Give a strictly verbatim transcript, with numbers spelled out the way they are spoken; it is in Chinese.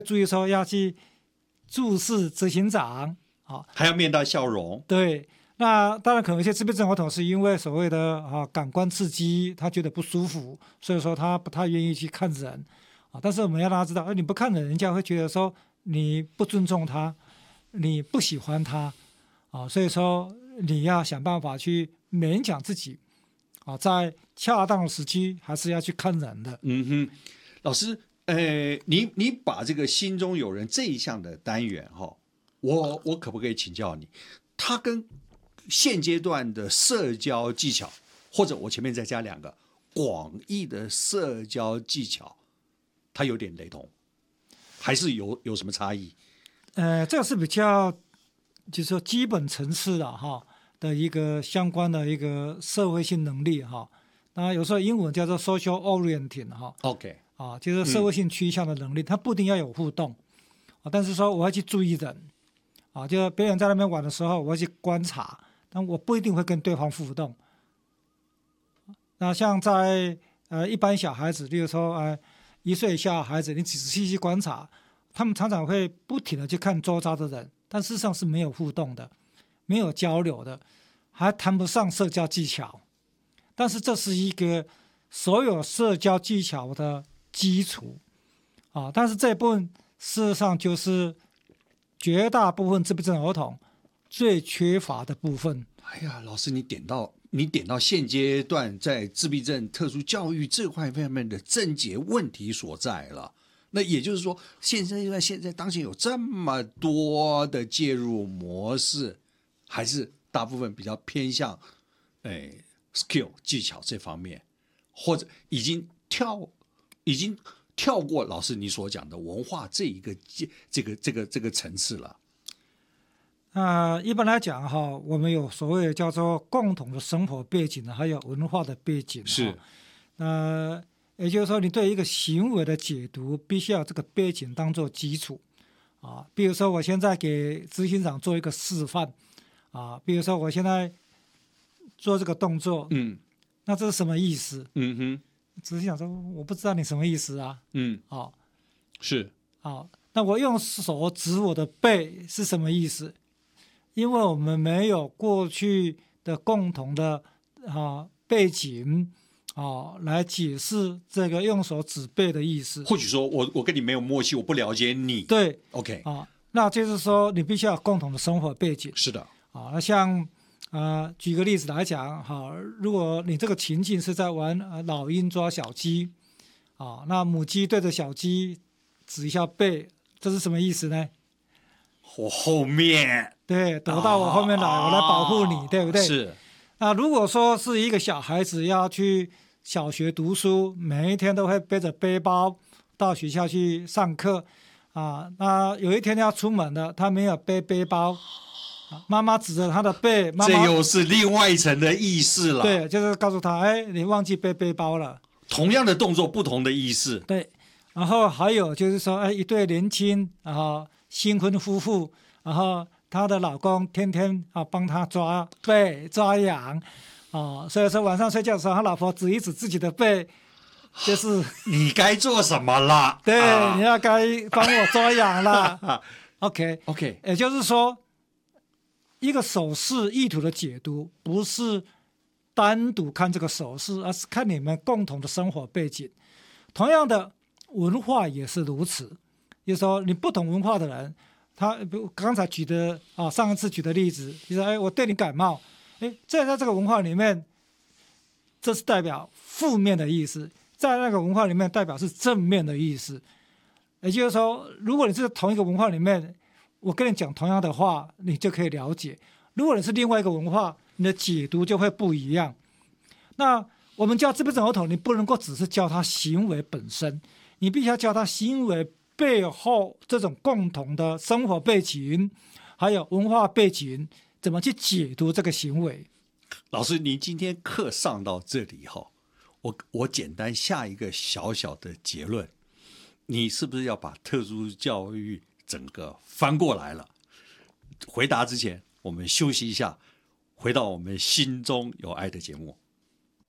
注意说要去注视执行长，啊， 还要面带笑容。 对，那当然可能有些自闭症儿童是因为所谓的啊感官刺激，他觉得不舒服，所以说他不太愿意去看人啊。但是我们要让他知道，哎，你不看人，人家会觉得说你不尊重他，你不喜欢他啊。所以说你要想办法去勉强自己啊，在恰当的时机还是要去看人的。 嗯哼，老师，呃，你你把这个心中有人这一项的单元哈，我我可不可以请教你，它跟现阶段的社交技巧，或者我前面再加两个广义的社交技巧，它有点雷同，还是有有什么差异？ 呃，这个是比较就是说基本层次的哈的一个相关的一个社会性能力哈。那有时候英文叫做 social orienting 哈 ，OK， 啊，就是社会性趋向的能力，嗯、它不一定要有互动啊，但是说我要去注意人啊，就别人在那边玩的时候，我要去观察，但我不一定会跟对方互动。那像在呃一般小孩子，例如说呃一岁以下的孩子，你仔细去观察，他们常常会不停的去看周遭的人，但事实上是没有互动的，没有交流的，还谈不上社交技巧。但是这是一个所有社交技巧的基础啊！但是这一部分事实上就是绝大部分自闭症儿童最缺乏的部分。 哎呀，老师，你点到你点到现阶段在自闭症特殊教育这块方面的症结问题所在了。那也就是说，现在现在当前有这么多的介入模式，还是大部分比较偏向，哎。skill 技巧这方面，或者已经跳已经跳过老师你所讲的文化这一个这个这个这个层次了。 那、呃、一般来讲哈，我们有所谓的叫做共同的生活背景，还有文化的背景。 是， 呃，也就是说，你对一个行为的解读，必须要这个背景当做基础啊。比如说，我现在给执行长做一个示范啊，比如说我现在做这个动作， 嗯， 那这是什么意思？ 嗯哼， 执行长说我不知道你什么意思啊。 嗯， 好， 是， 好，那我用手指我的背是什么意思？因为我们没有过去的共同的啊背景啊来解释这个用手指背的意思。 或许说我我跟你没有默契，我不了解你。 对 ，OK， 啊，那就是说你必须要有共同的生活背景。 是的， 啊，那像。呃，举个例子来讲，好，如果你这个情境是在玩呃老鹰抓小鸡，啊，那母鸡对着小鸡指一下背，这是什么意思呢？ 我后面， 对，躲到我后面来，啊、我来保护你，对不对？ 是。 那如果说是一个小孩子要去小学读书，每一天都会背着背包到学校去上课，啊，那有一天要出门了，他没有背背包。妈妈指着他的背，妈妈这又是另外一层的意思了。 对，就是告诉他，哎，你忘记背背包了。 同样的动作，不同的意思。 对，然后还有就是说，哎，一对年轻然后新婚夫妇，然后她的老公天天啊帮她抓背、抓痒，啊，所以说晚上睡觉的时候，他老婆指一指自己的背，就是你该做什么了？ 对， 啊、 你要该帮我抓痒了。OK OK， 也就是说。一个手势意图的解读，不是单独看这个手势，而是看你们共同的生活背景。同样的，文化也是如此。就是说，你不同文化的人，他刚才举的啊，上一次举的例子，就是哎，我对你感冒，哎，在在这个文化里面，这是代表负面的意思；在那个文化里面，代表是正面的意思。也就是说，如果你是同一个文化里面，我跟你讲同样的话，你就可以了解。如果你是另外一个文化，你的解读就会不一样。那我们教自闭症儿童，你不能够只是教他行为本身，你必须要教他行为背后这种共同的生活背景，还有文化背景，怎么去解读这个行为。 老师，您今天课上到这里哈，我我简单下一个小小的结论，你是不是要把特殊教育整个翻过来了？回答之前，我们休息一下，回到我们心中有爱的节目。